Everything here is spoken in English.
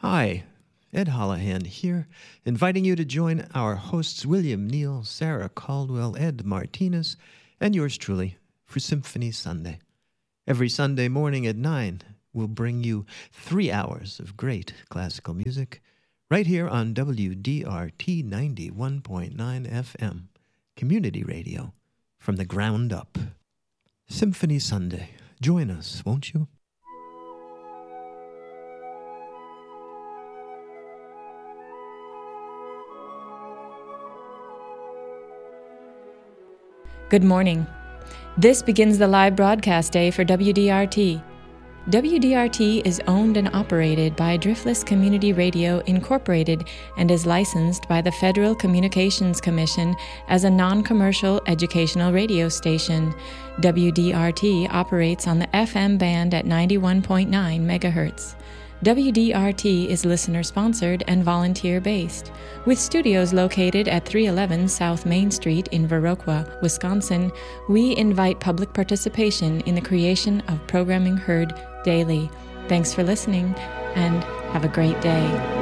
Hi, Ed Holohan here, inviting you to join our hosts William Neal, Sarah Caldwell, Ed Martinez, and yours truly for Symphony Sunday. Every Sunday morning at 9, we'll bring you 3 hours of great classical music right here on WDRT 91.9 FM, community radio from the ground up. Symphony Sunday. Join us, won't you? Good morning. This begins the live broadcast day for WDRT. WDRT is owned and operated by Driftless Community Radio Incorporated and is licensed by the Federal Communications Commission as a non-commercial educational radio station. WDRT operates on the FM band at 91.9 megahertz. WDRT is listener-sponsored and volunteer-based, with studios located at 311 South Main Street in Viroqua, Wisconsin. We invite public participation in the creation of programming heard daily. Thanks for listening, and have a great day.